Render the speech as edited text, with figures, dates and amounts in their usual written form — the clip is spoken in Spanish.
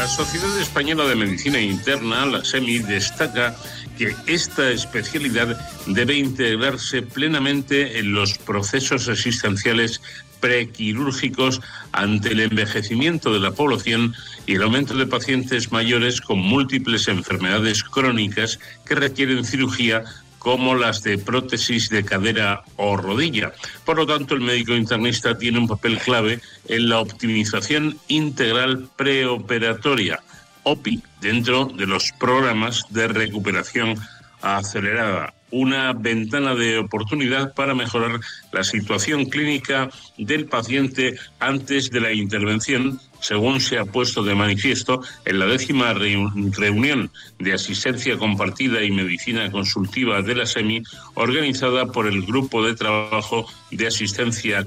La Sociedad Española de Medicina Interna, la SEMI, destaca que esta especialidad debe integrarse plenamente en los procesos asistenciales prequirúrgicos ante el envejecimiento de la población y el aumento de pacientes mayores con múltiples enfermedades crónicas que requieren cirugía, como las de prótesis de cadera o rodilla. Por lo tanto, el médico internista tiene un papel clave en la optimización integral preoperatoria, OPI, dentro de los programas de recuperación acelerada. Una ventana de oportunidad para mejorar la situación clínica del paciente antes de la intervención, según se ha puesto de manifiesto en la 10ª reunión de asistencia compartida y medicina consultiva de la SEMI, organizada por el Grupo de Trabajo de Asistencia